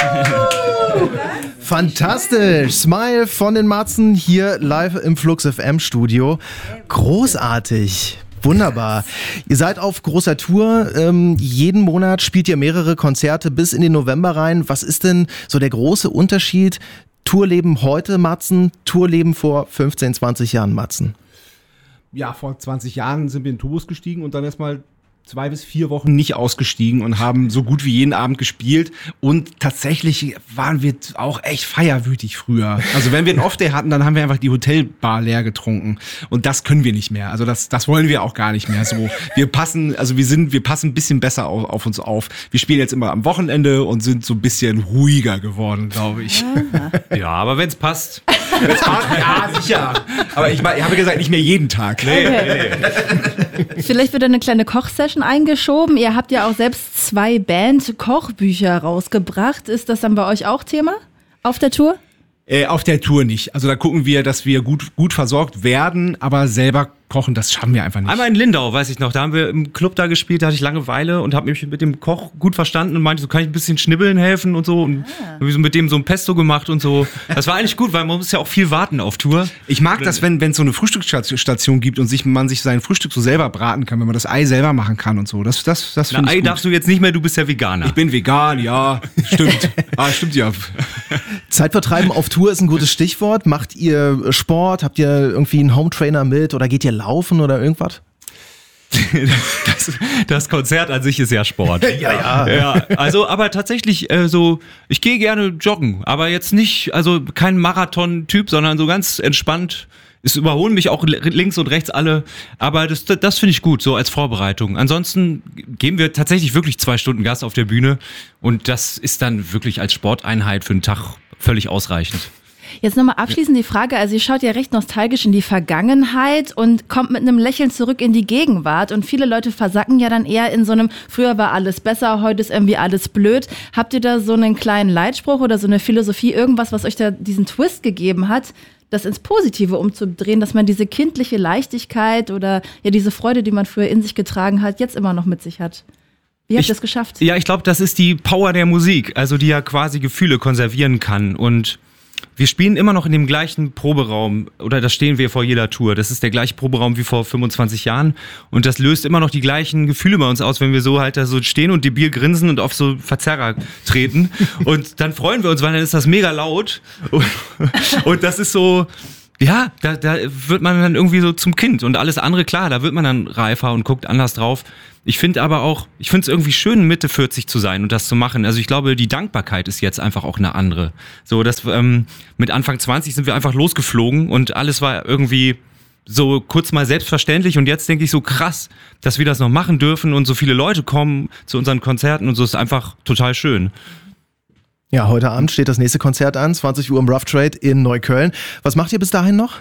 Fantastisch. Smile von den Matzen hier live im Flux FM Studio. Großartig. Wunderbar. Ihr seid auf großer Tour. Jeden Monat spielt ihr mehrere Konzerte bis in den November rein. Was ist denn so der große Unterschied? Tourleben heute, Matzen, Tourleben vor 15, 20 Jahren, Matzen? Ja, vor 20 Jahren sind wir in den Tourbus gestiegen und dann erstmal 2 bis 4 Wochen nicht ausgestiegen und haben so gut wie jeden Abend gespielt. Und tatsächlich waren wir auch echt feierwütig früher. Also wenn wir einen Off-Day hatten, dann haben wir einfach die Hotelbar leer getrunken. Und das können wir nicht mehr. Also das wollen wir auch gar nicht mehr so. Wir passen ein bisschen besser auf uns auf. Wir spielen jetzt immer am Wochenende und sind so ein bisschen ruhiger geworden, glaube ich. Ja, aber wenn's passt. Ja, sicher. Aber ich habe gesagt, nicht mehr jeden Tag. Nee. Vielleicht wird eine kleine Kochsession eingeschoben. Ihr habt ja auch selbst 2 Band-Kochbücher rausgebracht. Ist das dann bei euch auch Thema auf der Tour? Auf der Tour nicht. Also da gucken wir, dass wir gut versorgt werden, aber selber kochen, das schaffen wir einfach nicht. Einmal in Lindau, weiß ich noch, da haben wir im Club da gespielt, da hatte ich Langeweile und habe mich mit dem Koch gut verstanden und meinte, so kann ich ein bisschen schnibbeln helfen und so und habe so mit dem so ein Pesto gemacht und so. Das war eigentlich gut, weil man muss ja auch viel warten auf Tour. Ich mag das, wenn es so eine Frühstücksstation gibt und man sich sein Frühstück so selber braten kann, wenn man das Ei selber machen kann und so. Das finde ich Ei gut. darfst du jetzt nicht mehr, du bist ja Veganer. Ich bin vegan, ja, stimmt. Stimmt ja. Zeitvertreiben auf Tour ist ein gutes Stichwort. Macht ihr Sport? Habt ihr irgendwie einen Hometrainer mit oder geht ihr laufen oder irgendwas? Das Konzert an sich ist ja Sport. Ja. Also, aber tatsächlich ich gehe gerne joggen, aber jetzt nicht, also kein Marathon-Typ, sondern so ganz entspannt. Es überholen mich auch links und rechts alle, aber das finde ich gut, so als Vorbereitung. Ansonsten geben wir tatsächlich wirklich 2 Stunden Gas auf der Bühne und das ist dann wirklich als Sporteinheit für einen Tag völlig ausreichend. Jetzt nochmal abschließend die Frage, also ihr schaut ja recht nostalgisch in die Vergangenheit und kommt mit einem Lächeln zurück in die Gegenwart und viele Leute versacken ja dann eher in so einem, früher war alles besser, heute ist irgendwie alles blöd. Habt ihr da so einen kleinen Leitspruch oder so eine Philosophie, irgendwas, was euch da diesen Twist gegeben hat, das ins Positive umzudrehen, dass man diese kindliche Leichtigkeit oder ja diese Freude, die man früher in sich getragen hat, jetzt immer noch mit sich hat? Wie habt ihr das geschafft? Ja, ich glaube, das ist die Power der Musik, also die ja quasi Gefühle konservieren kann und wir spielen immer noch in dem gleichen Proberaum, oder da stehen wir vor jeder Tour. Das ist der gleiche Proberaum wie vor 25 Jahren und das löst immer noch die gleichen Gefühle bei uns aus, wenn wir so halt da so stehen und debil grinsen und auf so Verzerrer treten und dann freuen wir uns, weil dann ist das mega laut und das ist so, ja, da wird man dann irgendwie so zum Kind und alles andere, klar, da wird man dann reifer und guckt anders drauf. Ich finde es irgendwie schön, Mitte 40 zu sein und das zu machen. Also ich glaube, die Dankbarkeit ist jetzt einfach auch eine andere. So, dass mit Anfang 20 sind wir einfach losgeflogen und alles war irgendwie so kurz mal selbstverständlich und jetzt denke ich so krass, dass wir das noch machen dürfen und so viele Leute kommen zu unseren Konzerten und so ist einfach total schön. Ja, heute Abend steht das nächste Konzert an, 20 Uhr im Rough Trade in Neukölln. Was macht ihr bis dahin noch?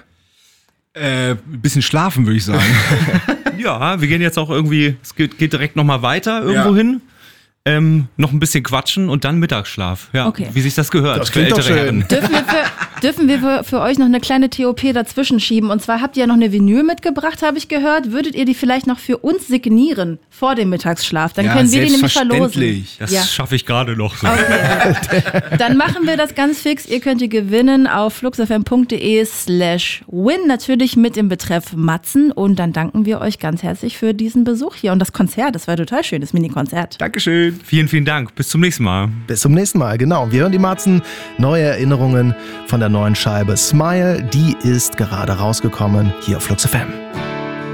Ein bisschen schlafen, würde ich sagen. Ja, wir gehen jetzt auch irgendwie, es geht direkt nochmal weiter irgendwo hin. Noch ein bisschen quatschen und dann Mittagsschlaf. Ja, okay. Wie sich das gehört. Das klingt doch schön. Dürfen wir für euch noch eine kleine TOP dazwischen schieben? Und zwar habt ihr ja noch eine Vinyl mitgebracht, habe ich gehört. Würdet ihr die vielleicht noch für uns signieren vor dem Mittagsschlaf? Dann können wir die nämlich verlosen. Das schaffe ich gerade noch so. Okay. Dann machen wir das ganz fix. Ihr könnt die gewinnen auf fluxfm.de/win. Natürlich mit dem Betreff Matzen. Und dann danken wir euch ganz herzlich für diesen Besuch hier und das Konzert. Das war total schön, das Mini-Konzert. Dankeschön. Vielen, vielen Dank. Bis zum nächsten Mal. Bis zum nächsten Mal, genau. Wir hören die Matzen. Neue Erinnerungen von der neuen Scheibe Smile. Die ist gerade rausgekommen hier auf Flux FM.